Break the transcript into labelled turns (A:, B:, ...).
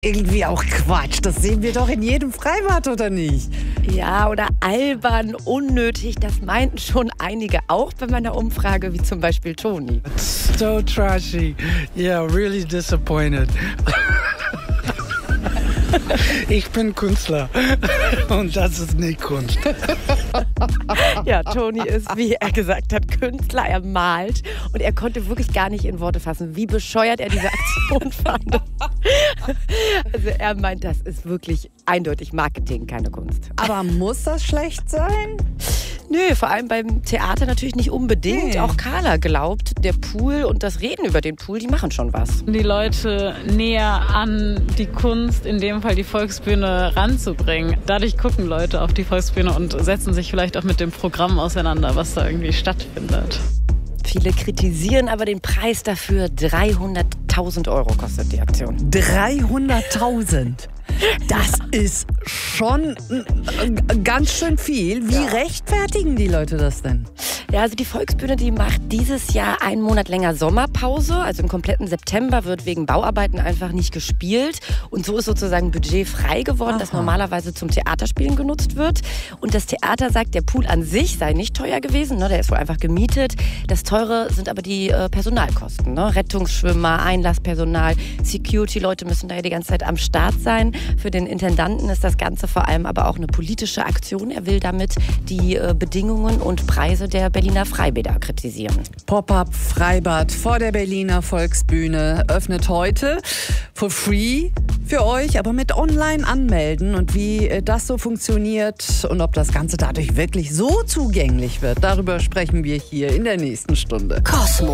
A: Irgendwie auch Quatsch. Das sehen wir doch in jedem Freibad, oder nicht?
B: Ja, oder albern, unnötig. Das meinten schon einige auch bei meiner Umfrage, wie zum Beispiel Toni.
C: So trashy. Yeah, really disappointed. Ich bin Künstler und das ist nicht Kunst.
B: Ja, Toni ist, wie er gesagt hat, Künstler. Er malt und er konnte wirklich gar nicht in Worte fassen, wie bescheuert er diese Aktion fand. Also er meint, das ist wirklich eindeutig Marketing, keine Kunst.
A: Aber muss das schlecht sein?
B: Nö, vor allem beim Theater natürlich nicht unbedingt.
A: Nee.
B: Auch Carla glaubt, der Pool und das Reden über den Pool, die machen schon was.
D: Die Leute näher an die Kunst, in dem Fall die Volksbühne, ranzubringen. Dadurch gucken Leute auf die Volksbühne und setzen sich vielleicht auch mit dem Programm auseinander, was da irgendwie stattfindet.
B: Viele kritisieren aber den Preis dafür. 300.000 € kostet die Aktion.
A: 300.000. Das ist schon ganz schön viel. Wie rechtfertigen die Leute das denn?
B: Ja, also die Volksbühne, die macht dieses Jahr einen Monat länger Sommerpause. Also im kompletten September wird wegen Bauarbeiten einfach nicht gespielt. Und so ist sozusagen Budget frei geworden, das normalerweise zum Theaterspielen genutzt wird. Und das Theater sagt, der Pool an sich sei nicht teuer gewesen. Ne? Der ist wohl einfach gemietet. Das Teure sind aber die Personalkosten. Ne? Rettungsschwimmer, Einlasspersonal, Security-Leute müssen da ja die ganze Zeit am Start sein. Für den Intendanten ist das Ganze vor allem aber auch eine politische Aktion. Er will damit die Bedingungen und Preise der Berliner Freibäder kritisieren.
A: Pop-up Freibad vor der Berliner Volksbühne öffnet heute for free für euch, aber mit Online-Anmelden. Und wie das so funktioniert und ob das Ganze dadurch wirklich so zugänglich wird, darüber sprechen wir hier in der nächsten Stunde.
E: Kosmo.